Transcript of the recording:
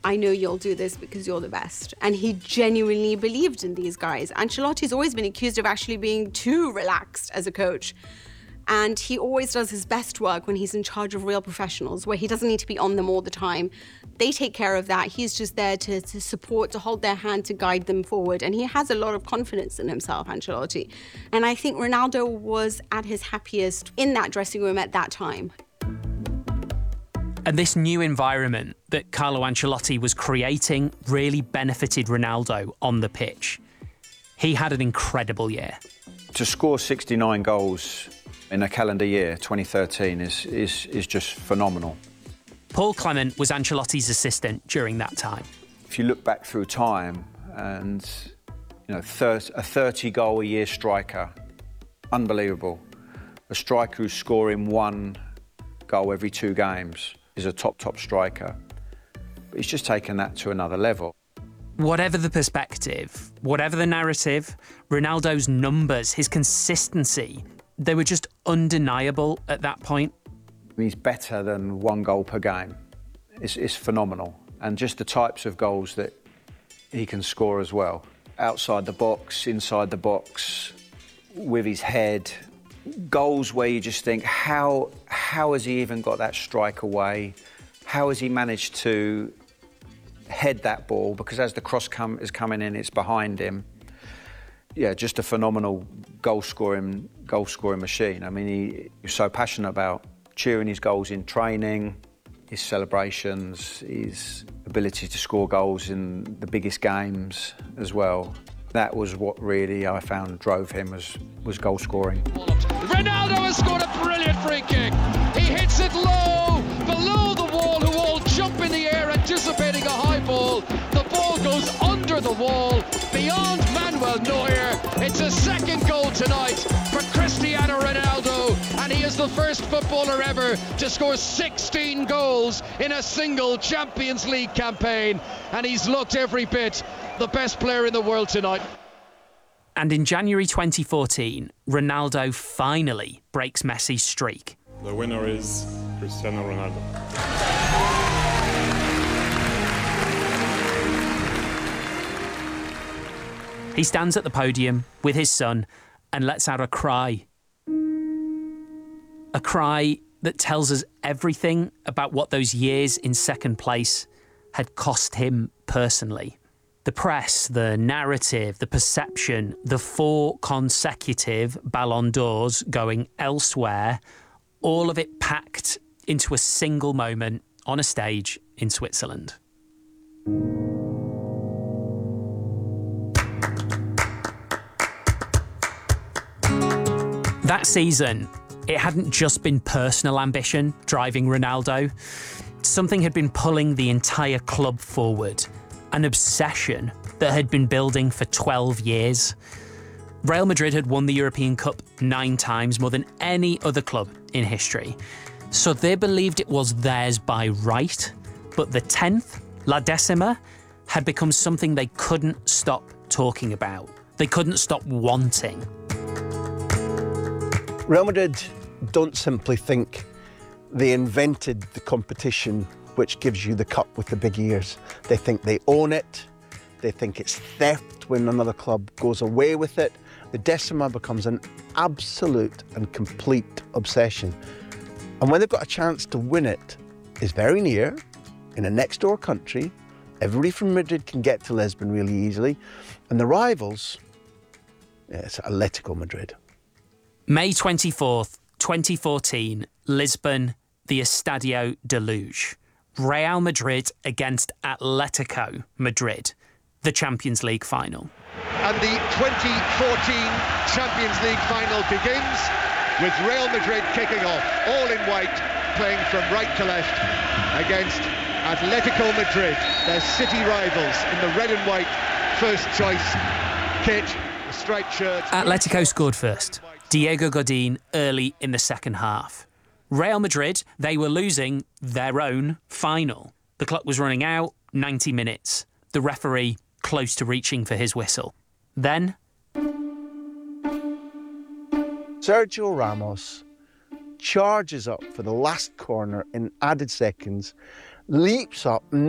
I know you'll do this because you're the best. And he genuinely believed in these guys. Ancelotti's always been accused of actually being too relaxed as a coach. And he always does his best work when he's in charge of real professionals, where he doesn't need to be on them all the time. They take care of that. He's just there to support, to hold their hand, to guide them forward. And he has a lot of confidence in himself, Ancelotti. And I think Ronaldo was at his happiest in that dressing room at that time. And this new environment that Carlo Ancelotti was creating really benefited Ronaldo on the pitch. He had an incredible year. To score 69 goals in a calendar year, 2013, is just phenomenal. Paul Clement was Ancelotti's assistant during that time. If you look back through time and, a 30-goal-a-year striker, unbelievable. A striker who's scoring 1 goal every 2 games is a top striker. But he's just taken that to another level. Whatever the perspective, whatever the narrative, Ronaldo's numbers, his consistency, they were just undeniable at that point. He's better than 1 goal per game. It's phenomenal. And just the types of goals that he can score as well. Outside the box, inside the box, with his head. Goals where you just think, how has he even got that strike away? How has he managed to head that ball? Because as the cross is coming in, it's behind him. Yeah, just a phenomenal goal-scoring machine. I mean, he's so passionate about cheering his goals in training, his celebrations, his ability to score goals in the biggest games as well. That was what really I found drove him was goal scoring. Ronaldo has scored a brilliant free kick. He hits it low, below the wall, who all jump in the air anticipating a high ball. The ball goes under the wall, beyond Manuel Neuer. It's a second goal tonight for Cristiano Ronaldo, and he is the first footballer ever to score 16 goals in a single Champions League campaign, and he's looked every bit the best player in the world tonight. And in January 2014, Ronaldo finally breaks Messi's streak. The winner is Cristiano Ronaldo. He stands at the podium with his son and lets out a cry. A cry that tells us everything about what those years in second place had cost him personally. The press, the narrative, the perception, the 4 consecutive Ballon d'Ors going elsewhere, all of it packed into a single moment on a stage in Switzerland. That season, it hadn't just been personal ambition driving Ronaldo. Something had been pulling the entire club forward. An obsession that had been building for 12 years. Real Madrid had won the European Cup 9 times, more than any other club in history. So they believed it was theirs by right, but the 10th, La Decima, had become something they couldn't stop talking about. They couldn't stop wanting. Real Madrid don't simply think they invented the competition which gives you the cup with the big ears. They think they own it. They think it's theft when another club goes away with it. The Decima becomes an absolute and complete obsession. And when they've got a chance to win it, it's very near, in a next-door country. Everybody from Madrid can get to Lisbon really easily. And the rivals, it's Atletico Madrid. May 24th, 2014, Lisbon, the Estadio de Luz. Real Madrid against Atletico Madrid, the Champions League final. And the 2014 Champions League final begins with Real Madrid kicking off, all in white, playing from right to left against Atletico Madrid, their city rivals, in the red and white first choice kit, the striped shirt. Atletico scored first. Diego Godin early in the second half. Real Madrid, they were losing their own final. The clock was running out, 90 minutes. The referee close to reaching for his whistle. Then Sergio Ramos charges up for the last corner in added seconds, leaps up,